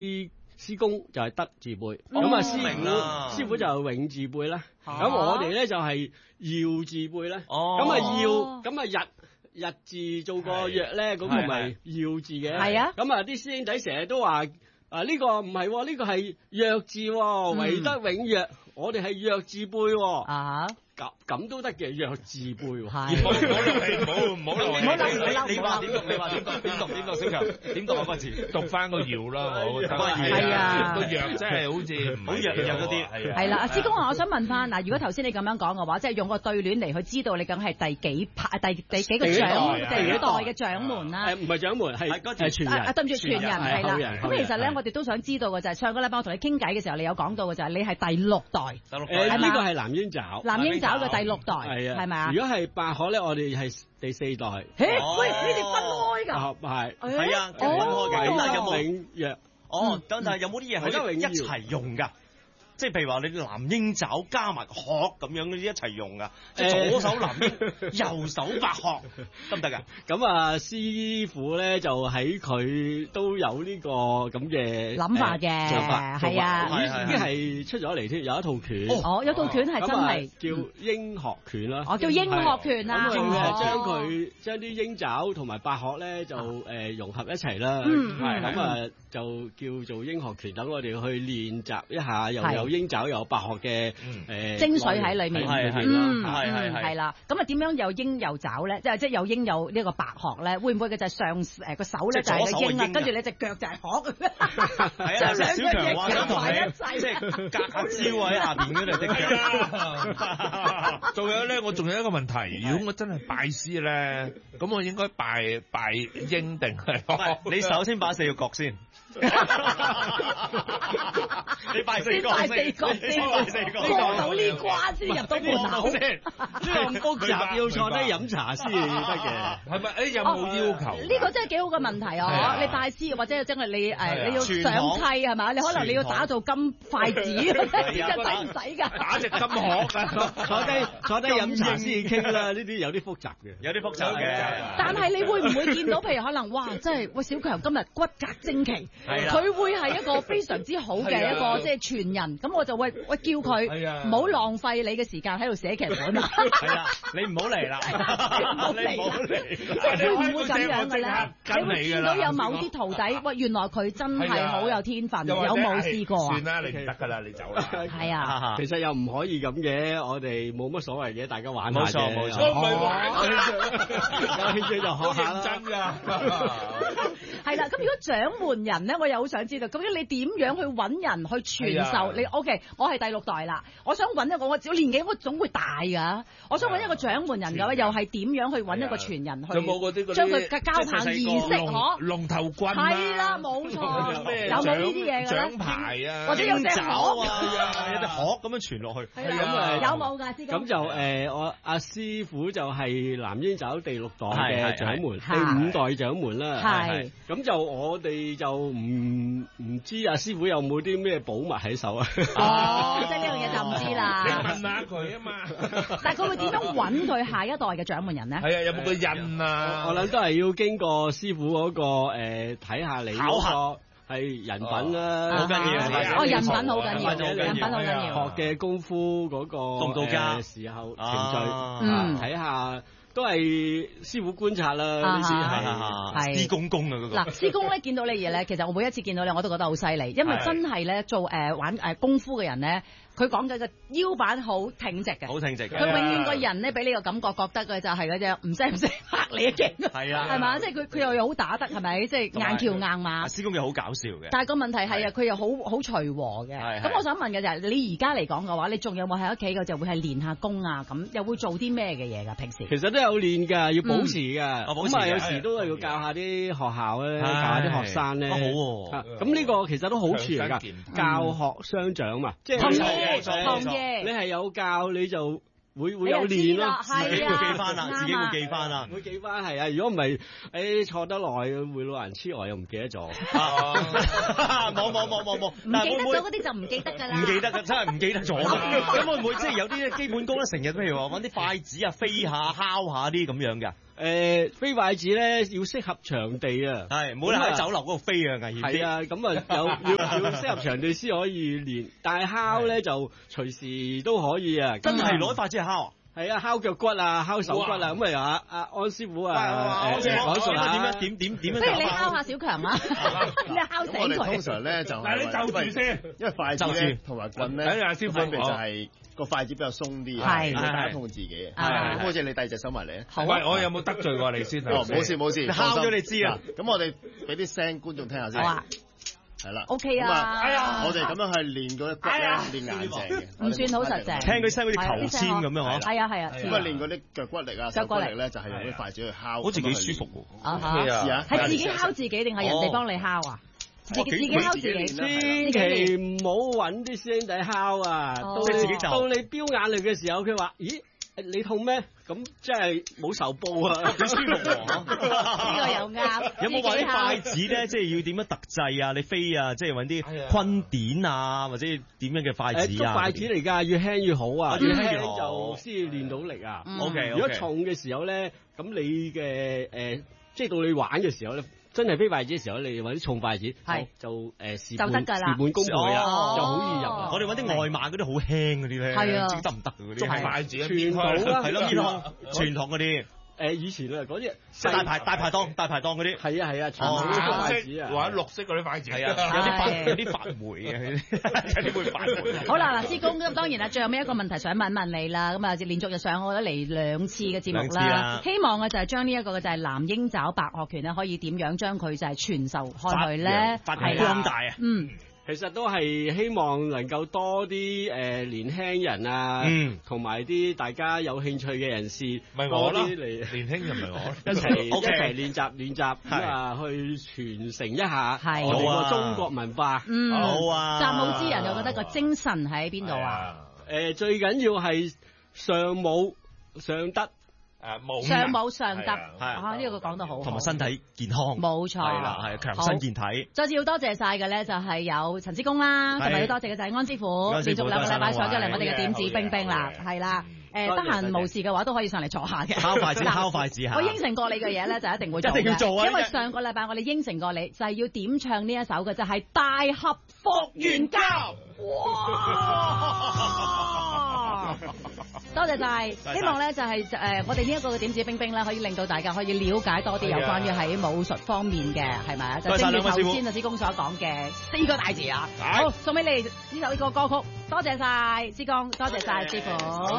師公就係德字輩，咁師傅就係永字輩啦。咁我哋咧就係堯字輩咧。咁堯咁日字做個藥咧，咁同埋堯字嘅。係啊。咁啲師兄弟成日都話呢個唔係，呢個係藥字，唯德永藥。我哋係藥字輩喎。咁都得嘅，藥字輩喎。唔好你話點讀？小強點讀嗰個字？讀翻個堯啦，我覺得係啊，個藥真係好似好弱嗰啲。 係啦，阿師公我想問翻嗱，如果頭先你咁樣講嘅話，即係用個對聯嚟去知道你梗係第幾個第幾代嘅掌門啦？ 唔係掌門，係傳人。 對唔住，傳人係啦。咁其實咧，我哋都想知道嘅就係上個禮拜我同你傾偈嘅時候，你有講到嘅就係你係第六代。 呢個係南鷹爪。 南鷹爪嘅第六代。係啊，係咪啊？ 如果係白鶴咧，我哋係第4代。 喂，你哋分開㗎？ 係啊，分開嘅。咁但係有冇永藥？ 但係有冇啲嘢可以一齊用㗎？即係譬如話你南鷹爪加埋鶴咁樣嗰啲一齊用㗎，即係左手南鷹，右手白鶴，得唔得㗎？ 咁師傅咧就喺佢都有呢個咁嘅諗法嘅，係啊， 已經係出咗嚟添，有一套拳。 有套拳係真係叫鷹鶴拳啦。 叫鷹鶴拳啊！ 咁將啲鷹爪同埋白鶴咧就融合一齊啦。咁就叫做鷹鶴拳，等我哋去練習一下，又有鷹爪有白鶴嘅精髓喺裏面， 係啦。咁點樣有鷹有爪咧？即係有鷹有呢個白鶴咧？會唔會嘅就係上個手咧就係個鷹啦，跟住你隻腳就係鶴？ 係啊，小強話想同你即係隔下招喺下邊嗰度隻腳。 仲有咧，我仲有一個問題，如果我真係拜師咧，咁我應該拜鷹定係鶴？ 你首先擺4個角先。你拜4個先， 過到呢關先入到門口先。 咁複雜要坐低飲茶先得嘅， 係咪？有冇要求？ 呢個真係幾好嘅問題啊！你拜師或者真係你要上契係嘛？你可能你要打造金筷子，使唔使㗎？ 打隻金鶴㗎， 坐低飲茶先傾啦。呢啲有啲複雜嘅， 有啲複雜嘅。 但係你會唔會見到譬如可能哇，真係喂小強今日骨骼精奇，佢會係一個非常之好嘅一個即係傳人。咁我就喂叫佢唔好浪費你嘅時間喺度寫劇本啊！ 係啦，你唔好嚟啦，你唔好嚟。 即係會唔會咁樣嘅咧？你會見到有某啲徒弟，喂，原來佢真係好有天分，有冇試過啊？ 算啦，你唔得㗎啦，你走啦。 係啊， 其實又唔可以咁嘅，我哋冇乜所謂嘅，大家玩下啫。 冇錯， 唔係玩， 有興趣就學下啦。 真㗎。 係啦，咁如果掌門人咧，我又好想知道，究竟你點樣去揾人去傳授？你 OK，我係第6代啦，我想揾一個我只要年紀我總會大㗎，我想揾一個掌門人嘅話，又係點樣去揾一個傳人去？ 有冇嗰啲將佢嘅交棒儀式可？ 龍頭棍係啦，冇錯。有冇呢啲嘢嘅咧？ 獎牌啊， 或者有隻鶴有隻鶴咁樣傳落去。 有冇㗎？師公咁就我阿師傅就係南鷹爪第6代嘅掌門，第5代掌門啦。 係。 咁就我哋就唔知阿師傅有冇啲咩寶物喺手啊？ 即係呢樣嘢就唔知啦。 你問下佢啊嘛。 但係佢會點樣揾佢下一代嘅掌門人咧？ 係啊，有冇個印啊？ 我諗都係要經過師傅嗰個睇下你嗰個係人品啦， 好緊要。 人品好緊要，人品好緊要。 學嘅功夫嗰個時候程序，睇下。都係師傅觀察啦，呢啲係師公啊嗰個。 嗱，師公咧見到你嘢咧，其實我每一次見到你我都覺得好犀利，因為真係咧做玩功夫嘅人咧，佢講緊個腰板好挺直嘅， 好挺直嘅。 佢永遠個人咧俾你個感覺覺得嘅就係嗰隻唔識嚇你嘅勁。 係啊， 係嘛？即係佢又好打得係咪？即係硬橋硬馬。 師公又好搞笑嘅。 但係個問題係啊，佢又好隨和嘅。咁我想問嘅就係你而家嚟講嘅話，你仲有冇喺屋企嘅就會係練下功啊？咁又會做啲咩嘅嘢㗎？平時其實都有練㗎，要保持㗎。咁啊，有時都係要教下啲學校咧，教下啲學生咧。 好喎。 咁呢個其實都好處嚟㗎，教學相長嘛。即係你係有教你就會有練咯， 自己會記翻啦，自己會記翻啦， 會記翻係啊！如果唔係，坐得耐會老人痴呆又唔記得咗。 冇， 唔記得咗嗰啲就唔記得㗎啦。 唔記得㗎，真係唔記得咗。咁會唔會即係有啲基本功咧？成日譬如話揾啲筷子啊飛下敲下啲咁樣㗎？ 飛筷子咧要適合場地啊， 係唔好喺酒樓嗰度飛啊，危險啲。 係啊，咁啊要適合場地先可以練，但係敲咧就隨時都可以啊。 真係攞筷子嚟敲啊！ 係啊，敲腳骨啊，敲手骨啊，咁啊阿安師傅啊， 講述下點樣。 不如你敲下小強啊，你敲死佢。 我哋通常咧就嗱，你就住先， 因為筷子咧同埋棍咧， 阿師傅分別就係個筷子比較鬆啲， 係打痛自己。咁好似你第二隻手埋嚟啊！ 喂，我有冇得罪過你先啊？ 冇事， 敲咗你知啊！ 咁我哋俾啲聲觀眾聽下先。係啦 ，OK 啊！ 我哋咁樣係練嗰啲骨咧，練硬淨嘅， 唔算好實淨。 聽佢聲好似求籤咁樣嗬。 係啊。 咁啊練嗰啲腳骨力啊、手骨力咧，就係用啲筷子去敲。 好似幾舒服喎。 試下。 係自己敲自己定係人哋幫你敲啊？自己敲自己。 千祈唔好揾啲師兄弟敲啊！到你飆眼淚嘅時候，佢話：咦？你痛咩？咁即係冇仇報啊！ 幾舒服喎！ 呢個又啱。 有冇話啲筷子咧？即係要點樣特製啊？你飛啊？即係揾啲坤點啊，或者點樣嘅筷子啊？ 筷子嚟㗎，越輕越好啊！越輕就先練到力啊。 OK， 如果重嘅時候咧，咁你嘅即係到你玩嘅時候咧。真係飛筷子嘅時候，你揾啲重筷子，就事半功倍啊，就好易入啊！ 我哋揾啲外賣嗰啲好輕嗰啲咧，知得唔得嗰啲？ 重筷子傳統啊， 係咯，傳統嗰啲。 以前啊嗰啲大排檔嗰啲。 係啊，傳統嘅筷子啊， 或者綠色嗰啲筷子。 係啊，有啲發霉嘅，有啲會發霉。 好啦，嗱，師公咁當然啦，最後尾一個問題想問你啦，咁啊連續日上我覺得嚟2次嘅節目啦，希望嘅就係將呢一個嘅就係藍鷹爪白鶴拳咧，可以點樣將佢就係傳授開去咧， 發揚光大啊！ 其實都係希望能夠多啲年輕人啊，同埋啲大家有興趣嘅人士，多啲嚟年輕人咪我一齊練習咁啊，去傳承一下我哋個中國文化。 好啊！ 習武之人，我覺得個精神喺邊度啊？ 最緊要係上武上德。 上武上德，呢個講得好， 同埋身體健康， 冇錯， 係啦，係強身健體。 再次要多謝晒嘅咧，就係有陳師公啦，同埋要多謝嘅就係安師傅，連續2個禮拜上咗嚟我哋嘅點指兵兵啦，係啦，得閒無事嘅話都可以上嚟坐下嘅。 敲筷子嚇！ 我應承過你嘅嘢咧，就一定會做嘅，一定要做啊！因為上個禮拜我哋應承過你，就係要點唱呢一首嘅，就係大俠霍元甲。哇！多謝晒，希望咧就係我哋呢一個嘅點指兵兵咧，可以令到大家可以了解多啲有關於喺武術方面嘅，係咪啊？就正如頭先阿師公所講嘅4個大字啊！好，送俾你呢首呢個歌曲，多謝晒師公，多謝晒師傅。